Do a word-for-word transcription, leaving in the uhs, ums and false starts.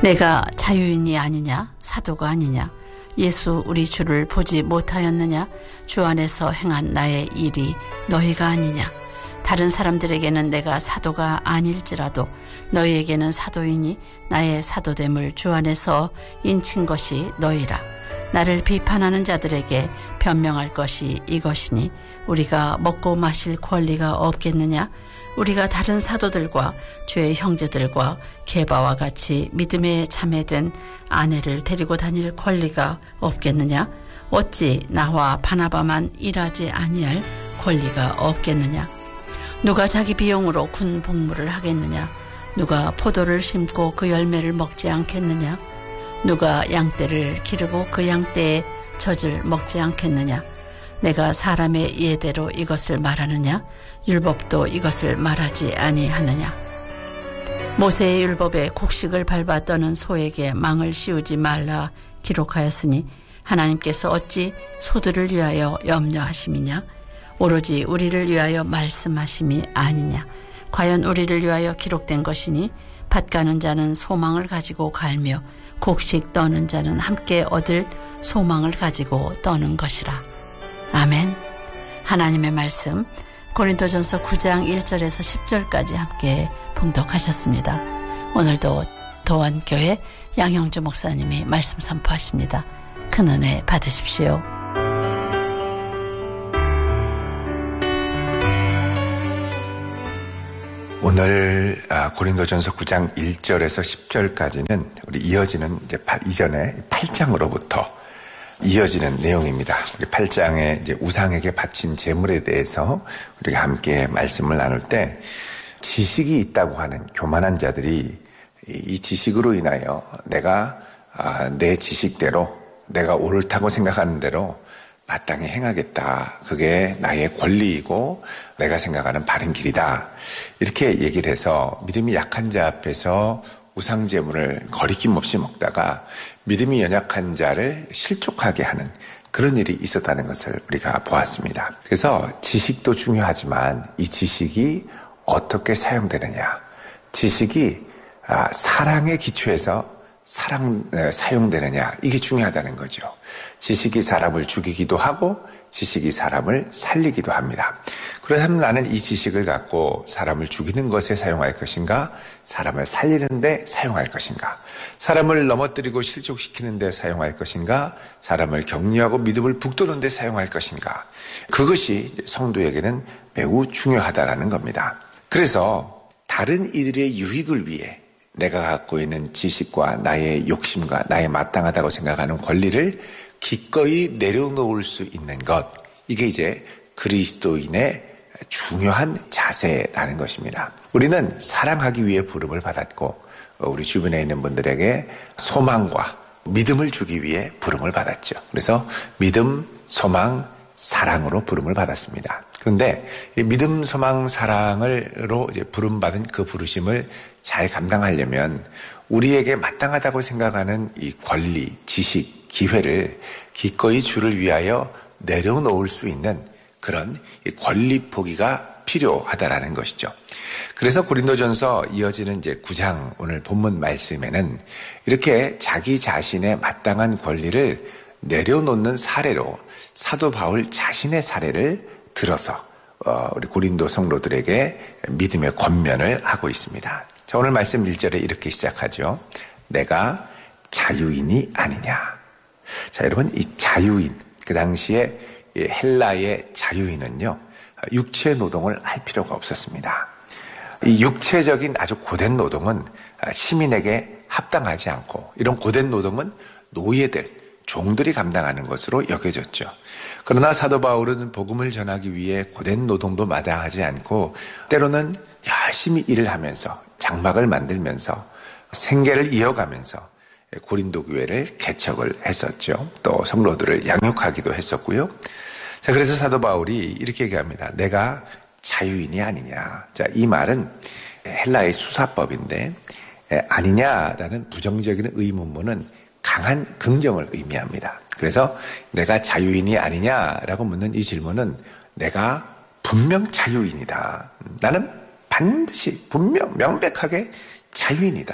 내가 자유인이 아니냐? 사도가 아니냐? 예수 우리 주를 보지 못하였느냐? 주 안에서 행한 나의 일이 너희가 아니냐? 다른 사람들에게는 내가 사도가 아닐지라도 너희에게는 사도이니 나의 사도됨을 주 안에서 인친 것이 너희라. 나를 비판하는 자들에게 변명할 것이 이것이니 우리가 먹고 마실 권리가 없겠느냐? 우리가 다른 사도들과 주의 형제들과 게바와 같이 믿음에 참여된 아내를 데리고 다닐 권리가 없겠느냐? 어찌 나와 바나바만 일하지 아니할 권리가 없겠느냐? 누가 자기 비용으로 군 복무를 하겠느냐? 누가 포도를 심고 그 열매를 먹지 않겠느냐? 누가 양떼를 기르고 그 양떼의 젖을 먹지 않겠느냐? 내가 사람의 예대로 이것을 말하느냐? 율법도 이것을 말하지 아니하느냐? 모세의 율법에 곡식을 밟아 떠는 소에게 망을 씌우지 말라 기록하였으니 하나님께서 어찌 소들을 위하여 염려하심이냐? 오로지 우리를 위하여 말씀하심이 아니냐? 과연 우리를 위하여 기록된 것이니 밭 가는 자는 소망을 가지고 갈며 곡식 떠는 자는 함께 얻을 소망을 가지고 떠는 것이라. 아멘. 하나님의 말씀 고린도전서 구 장 일 절에서 십 절까지 함께 봉독하셨습니다. 오늘도 도안교회 양형주 목사님이 말씀 선포하십니다. 큰 은혜 받으십시오. 오늘 고린도전서 구 장 일 절에서 십 절까지는 우리 이어지는 이제 이전에 팔 장으로부터 이어지는 내용입니다. 우리 팔 장에 이제 우상에게 바친 제물에 대해서 우리가 함께 말씀을 나눌 때 지식이 있다고 하는 교만한 자들이 이 지식으로 인하여 내가 내 지식대로 내가 옳다고 생각하는 대로 마땅히 행하겠다. 그게 나의 권리이고 내가 생각하는 바른 길이다. 이렇게 얘기를 해서 믿음이 약한 자 앞에서 우상제물을 거리낌 없이 먹다가 믿음이 연약한 자를 실족하게 하는 그런 일이 있었다는 것을 우리가 보았습니다. 그래서 지식도 중요하지만 이 지식이 어떻게 사용되느냐, 지식이 사랑의 기초에서 사랑, 사용되느냐, 이게 중요하다는 거죠. 지식이 사람을 죽이기도 하고 지식이 사람을 살리기도 합니다. 그렇다면 나는 이 지식을 갖고 사람을 죽이는 것에 사용할 것인가, 사람을 살리는 데 사용할 것인가, 사람을 넘어뜨리고 실족시키는 데 사용할 것인가, 사람을 격려하고 믿음을 북돋는 데 사용할 것인가, 그것이 성도에게는 매우 중요하다는 겁니다. 그래서 다른 이들의 유익을 위해 내가 갖고 있는 지식과 나의 욕심과 나의 마땅하다고 생각하는 권리를 기꺼이 내려놓을 수 있는 것, 이게 이제 그리스도인의 중요한 자세라는 것입니다. 우리는 사랑하기 위해 부름을 받았고 우리 주변에 있는 분들에게 소망과 믿음을 주기 위해 부름을 받았죠. 그래서 믿음, 소망, 사랑으로 부름을 받았습니다. 그런데 이 믿음, 소망, 사랑으로 이제 부름받은 그 부르심을 잘 감당하려면 우리에게 마땅하다고 생각하는 이 권리, 지식, 기회를 기꺼이 주를 위하여 내려놓을 수 있는 그런 권리 포기가 필요하다라는 것이죠. 그래서 고린도전서 이어지는 이제 구 장 오늘 본문 말씀에는 이렇게 자기 자신의 마땅한 권리를 내려놓는 사례로 사도 바울 자신의 사례를 들어서 우리 고린도 성도들에게 믿음의 권면을 하고 있습니다. 자, 오늘 말씀 일 절에 이렇게 시작하죠. 내가 자유인이 아니냐. 자, 여러분, 이 자유인, 그 당시에 헬라의 자유인은요, 육체 노동을 할 필요가 없었습니다. 이 육체적인 아주 고된 노동은 시민에게 합당하지 않고, 이런 고된 노동은 노예들, 종들이 감당하는 것으로 여겨졌죠. 그러나 사도 바울은 복음을 전하기 위해 고된 노동도 마다하지 않고 때로는 열심히 일을 하면서 장막을 만들면서 생계를 이어가면서 고린도 교회를 개척을 했었죠. 또 성도들을 양육하기도 했었고요. 자, 그래서 사도 바울이 이렇게 얘기합니다. 내가 자유인이 아니냐. 자, 이 말은 헬라의 수사법인데 아니냐라는 부정적인 의문문은 강한 긍정을 의미합니다. 그래서 내가 자유인이 아니냐라고 묻는 이 질문은 내가 분명 자유인이다. 나는 반드시 분명 명백하게 자유인이다.